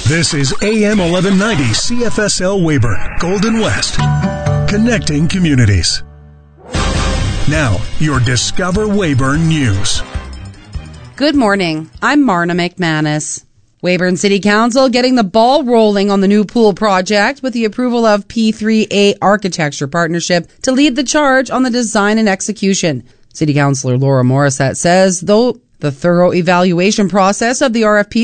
This is AM 1190 CFSL Weyburn, Golden West. Connecting communities. Now, your Discover Weyburn News. Good morning. I'm Marna McManus. Weyburn City Council getting the ball rolling on the new pool project with the approval of P3A Architecture Partnership to lead the charge on the design and execution. City Councillor Laura Morissette says, though the thorough evaluation process of the RFP